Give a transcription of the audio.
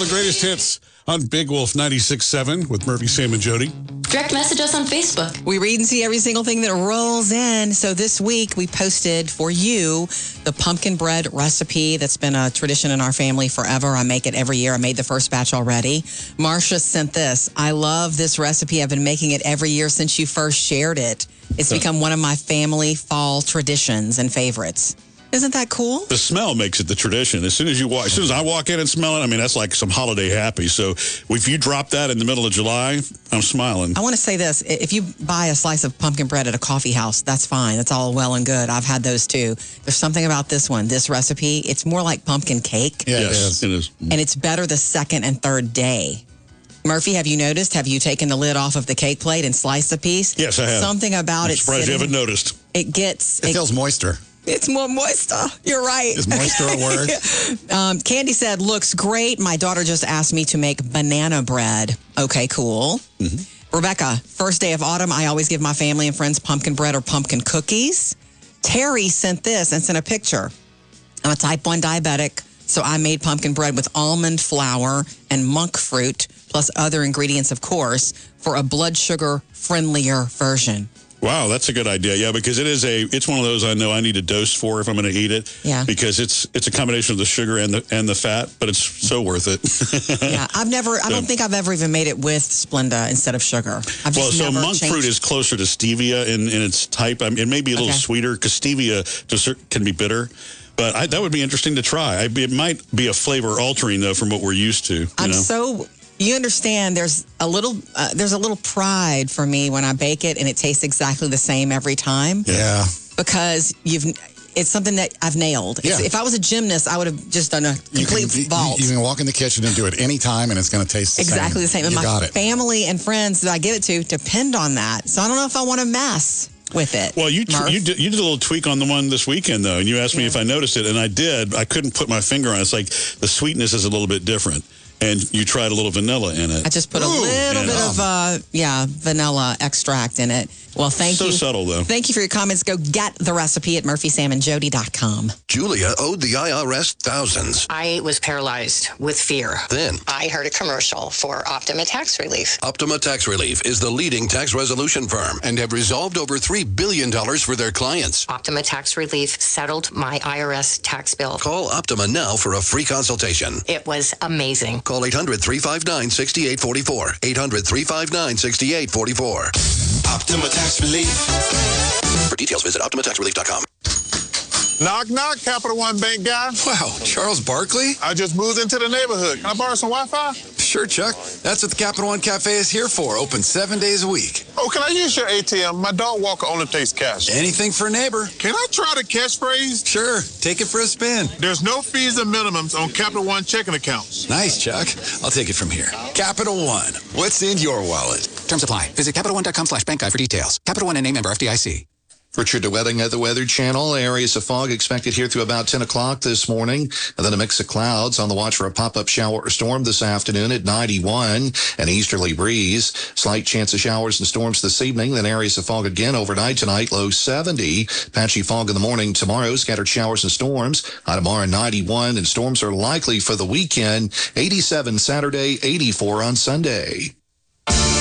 the greatest hits on Big Wolf 96.7 with Murphy, Sam, and Jody. Direct message us on Facebook. We read and see every single thing that rolls in. So this week we posted for you the pumpkin bread recipe that's been a tradition in our family forever. I make it every year. I made the first batch already. Marcia sent this. I love this recipe. I've been making it every year since you first shared it. It's become one of my family fall traditions and favorites. Isn't that cool? The smell makes it the tradition. As soon as I walk in and smell it, I mean, that's like some holiday happy. So if you drop that in the middle of July, I'm smiling. I want to say this. If you buy a slice of pumpkin bread at a coffee house, that's fine. That's all well and good. I've had those too. There's something about this one, this recipe. It's more like pumpkin cake. Yeah, yes, it is. And it's better the second and third day. Murphy, have you noticed? Have you taken the lid off of the cake plate and sliced a piece? Yes, I have. Something about I'm it. surprised you haven't noticed. It feels moister. It's more moister. You're right. Is moisture a word? Candy said, looks great. My daughter just asked me to make banana bread. Okay, cool. Mm-hmm. Rebecca, first day of autumn, I always give my family and friends pumpkin bread or pumpkin cookies. Terry sent this and sent a picture. I'm a type 1 diabetic, so I made pumpkin bread with almond flour and monk fruit, plus other ingredients, of course, for a blood sugar friendlier version. Wow, that's a good idea. Yeah, because it's one of those I know I need a dose for if I'm going to eat it. Yeah. Because it's a combination of the sugar and the fat, but it's so worth it. Yeah, I don't think I've ever even made it with Splenda instead of sugar. Monk fruit is closer to stevia in its type. I mean, it may be a little sweeter because stevia can be bitter. But that would be interesting to try. It might be a flavor altering though from what we're used to. You understand there's a little pride for me when I bake it and it tastes exactly the same every time. Yeah. Because it's something that I've nailed. Yeah. If I was a gymnast, I would have just done a complete vault. You can walk in the kitchen and do it any time and it's going to taste exactly the same. And my it. family and friends that I give it to depend on that. So I don't know if I want to mess with it. Well, you did a little tweak on the one this weekend, though, and you asked me if I noticed it, and I did. I couldn't put my finger on it. It's like the sweetness is a little bit different. And you tried a little vanilla in it. I just put a little bit of vanilla extract in it. Well, thank you. So subtle, though. Thank you for your comments. Go get the recipe at murphysamandjody.com. Julia owed the IRS thousands. I was paralyzed with fear. Then I heard a commercial for Optima Tax Relief. Optima Tax Relief is the leading tax resolution firm and have resolved over $3 billion for their clients. Optima Tax Relief settled my IRS tax bill. Call Optima now for a free consultation. It was amazing. Call 800-359-6844. 800-359-6844. Optima Tax Relief. For details, visit OptimaTaxRelief.com. Knock, knock, Capital One Bank guy. Wow, Charles Barkley? I just moved into the neighborhood. Can I borrow some Wi-Fi? Sure, Chuck. That's what the Capital One Cafe is here for. Open 7 days a week. Oh, can I use your ATM? My dog walker only takes cash. Anything for a neighbor. Can I try the catchphrase? Sure. Take it for a spin. There's no fees and minimums on Capital One checking accounts. Nice, Chuck. I'll take it from here. Capital One. What's in your wallet? Terms apply. Visit CapitalOne.com/bankguide for details. Capital One and a member FDIC. Richard DeWetting at the Weather Channel. Areas of fog expected here through about 10 o'clock this morning. And then a mix of clouds on the watch for a pop-up shower or storm this afternoon at 91. An easterly breeze. Slight chance of showers and storms this evening. Then areas of fog again overnight tonight. Low 70. Patchy fog in the morning tomorrow. Scattered showers and storms. High tomorrow 91. And storms are likely for the weekend. 87 Saturday, 84 on Sunday.